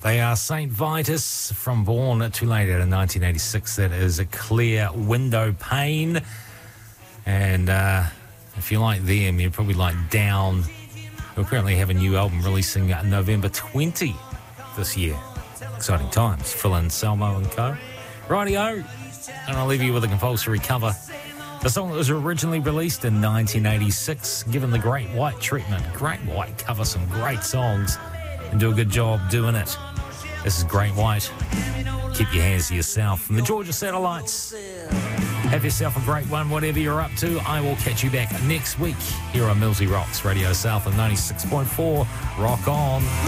They are St. Vitus from Born Too Late out in 1986. That is a Clear Window Pane. And if you like them, you probably like Down, who apparently have a new album releasing November 20 this year. Exciting times. Phil Anselmo and co. Rightio. And I'll leave you with a compulsory cover. The song that was originally released in 1986, given the Great White treatment. Great White cover some great songs and do a good job doing it. This is Great White. Keep your hands to yourself. From the Georgia Satellites, have yourself a great one, whatever you're up to. I will catch you back next week here on Millsy Rocks, Radio South on 96.4. Rock on.